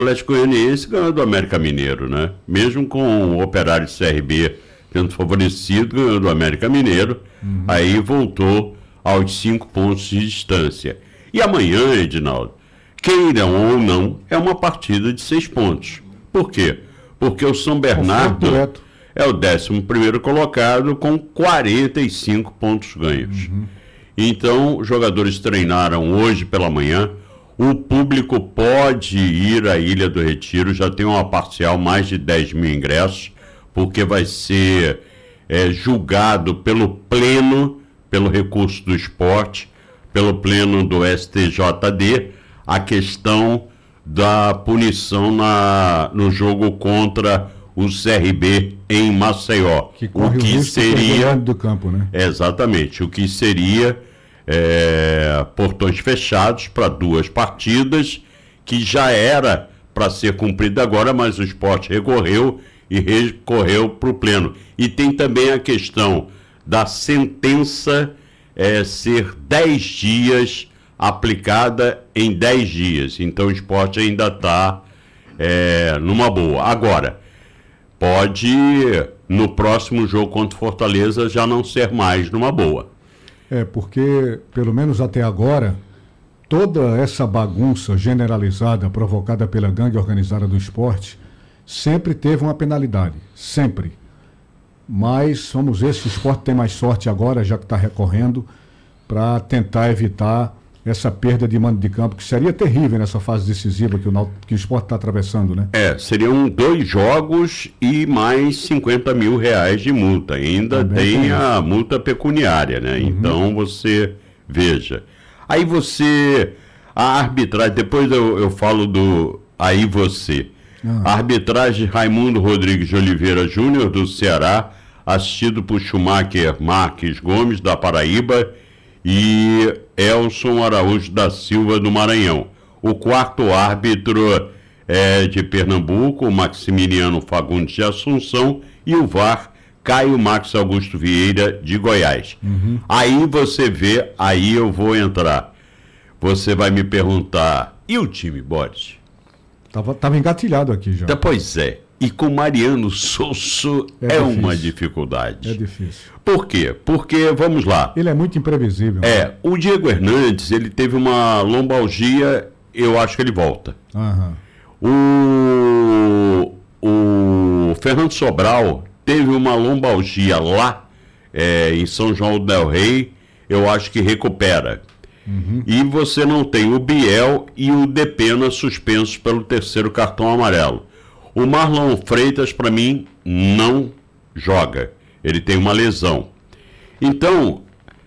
Atlético Goianiense ganhou do América Mineiro, né? Mesmo com o Operário de CRB tendo favorecido, ganhou do América Mineiro, aí voltou aos 5 pontos de distância. E amanhã, Edinaldo, queiram ou não, é uma partida de 6 pontos. Por quê? Porque o São Bernardo é o 11º colocado com 45 pontos ganhos. Então, os jogadores treinaram hoje pela manhã. O público pode ir à Ilha do Retiro, já tem uma parcial, mais de 10 mil ingressos, porque vai ser julgado pelo Pleno, pelo recurso do esporte, pelo Pleno do STJD, a questão da punição no jogo contra o CRB em Maceió. Que corre o que seria do campo, né? Exatamente, o que seria portões fechados para 2 partidas, que já era para ser cumprida agora, mas o esporte recorreu para o Pleno. E tem também a questão da sentença ser 10 dias, aplicada em 10 dias. Então o esporte ainda está numa boa. Agora, pode, no próximo jogo contra o Fortaleza, já não ser mais numa boa. Porque, pelo menos até agora, toda essa bagunça generalizada provocada pela gangue organizada do esporte sempre teve uma penalidade, sempre. Mas vamos ver se o esporte tem mais sorte agora, já que está recorrendo, para tentar evitar essa perda de mando de campo, que seria terrível nessa fase decisiva que o esporte está atravessando, né? Seriam 2 jogos e mais 50 mil reais de multa. Ainda também tem a multa pecuniária, né? Então você veja. Aí a arbitragem, depois eu falo aí você. A arbitragem de Raimundo Rodrigues de Oliveira Júnior, do Ceará, assistido por Schumacher Marques Gomes, da Paraíba, e Elson Araújo da Silva, do Maranhão. O 4º árbitro é de Pernambuco, Maximiliano Fagundes de Assunção, e o VAR, Caio Max Augusto Vieira, de Goiás. Aí você vê, aí eu vou entrar. Você vai me perguntar, e o time, Boris? Tava engatilhado aqui já. Pois é. E com Mariano Sosso é uma dificuldade. É difícil. Por quê? Porque, vamos lá. Ele é muito imprevisível. O Diego Hernandes, ele teve uma lombalgia, eu acho que ele volta. O Fernando Sobral teve uma lombalgia lá, em São João del Rei, eu acho que recupera. E você não tem o Biel e o Depena suspensos pelo 3º cartão amarelo. O Marlon Freitas, para mim, não joga. Ele tem uma lesão. Então,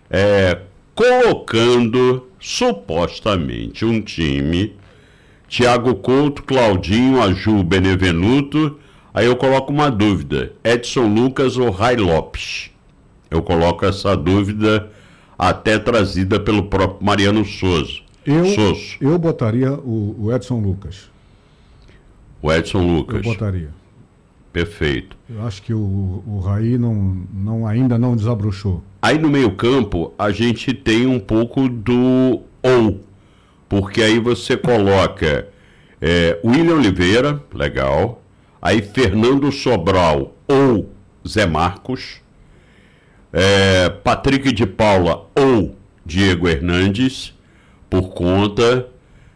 colocando supostamente um time, Thiago Couto, Claudinho, Aju, Benevenuto, aí eu coloco uma dúvida, Edson Lucas ou Ray Lopes? Eu coloco essa dúvida até trazida pelo próprio Mariano Sosso. Eu botaria o Edson Lucas. O Edson Lucas. Eu botaria. Perfeito. Eu acho que o Raí ainda não desabrochou. Aí no meio-campo a gente tem um pouco do porque aí você coloca William Oliveira, legal. Aí Fernando Sobral ou Zé Marcos, Patrick de Paula ou Diego Hernandes, por conta.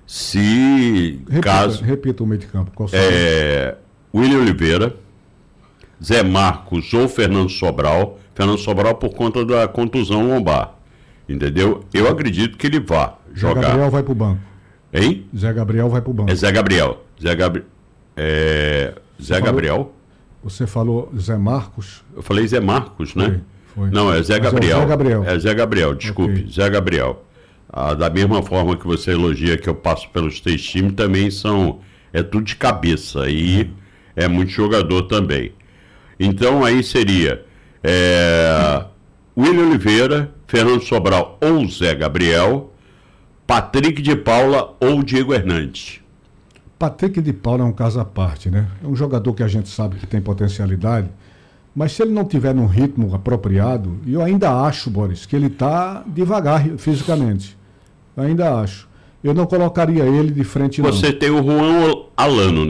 Repita o meio de campo. Qual William Oliveira, Zé Marcos ou Fernando Sobral. Fernando Sobral por conta da contusão lombar. Entendeu? Eu acredito que ele vá jogar. Zé Gabriel vai pro banco. Hein? Zé Gabriel vai pro banco. Zé Gabriel. Zé Gabriel? Você falou Zé Marcos? Eu falei Zé Marcos, né? Foi. Não, é Zé Gabriel. Zé Gabriel. É Zé Gabriel, desculpe. Okay. Zé Gabriel. Da mesma forma que você elogia que eu passo pelos 3 times, também é tudo de cabeça e é muito jogador também. Então aí seria William Oliveira, Fernando Sobral ou Zé Gabriel, Patrick de Paula ou Diego Hernandes. Patrick de Paula é um caso à parte, né? É um jogador que a gente sabe que tem potencialidade, mas se ele não tiver num ritmo apropriado, e eu ainda acho, Boris, que ele está devagar fisicamente. Eu ainda acho. eu não colocaria ele de frente, não. Você tem o Juan Alano,